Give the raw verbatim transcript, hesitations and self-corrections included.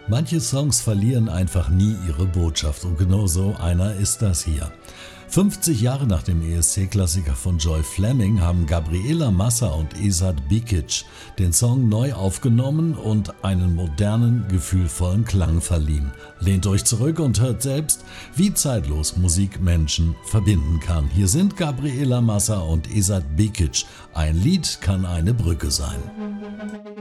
Manche Songs verlieren einfach nie ihre Botschaft und genau so einer ist das hier. fünfzig Jahre nach dem E S C-Klassiker von Joy Fleming haben Gabriela Massa und Esad Bikic den Song neu aufgenommen und einen modernen, gefühlvollen Klang verliehen. Lehnt euch zurück und hört selbst, wie zeitlos Musik Menschen verbinden kann. Hier sind Gabriela Massa und Esad Bikic. Ein Lied kann eine Brücke sein.